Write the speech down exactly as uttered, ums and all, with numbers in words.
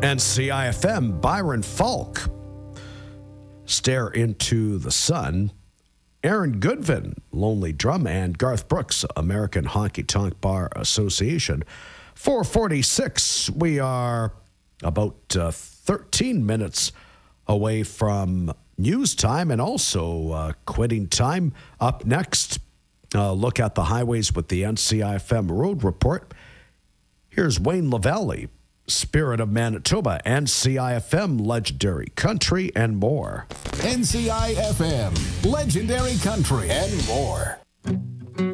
N C I F M, Byron Falk. Stare Into the Sun. Aaron Goodvin, Lonely Drum, and Garth Brooks, American Honky Tonk Bar Association. four forty-six, we are about uh, thirteen minutes away from news time and also uh, quitting time. Up next, uh, look at the highways with the N C I F M Road Report. Here's Wayne Lavalley, Spirit of Manitoba, N C I F M, Legendary Country, and more. N C I F M, Legendary Country, and more.